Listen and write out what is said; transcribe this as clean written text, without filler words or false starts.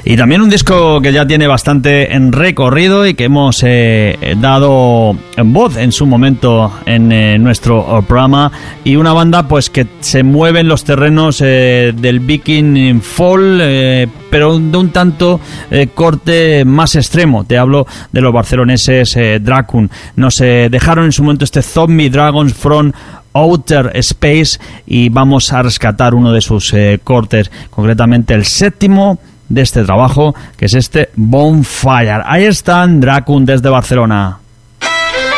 Y también un disco que ya tiene bastante en recorrido y que hemos dado voz en su momento en nuestro programa, y una banda pues que se mueve en los terrenos del Viking Folk, pero de un tanto corte más extremo. Te hablo de los barceloneses Dracun. Nos dejaron en su momento este Zombie Dragons from Outer Space, y vamos a rescatar uno de sus cortes, concretamente el séptimo de este trabajo, que es este Bonfire. Ahí están Dracun desde Barcelona.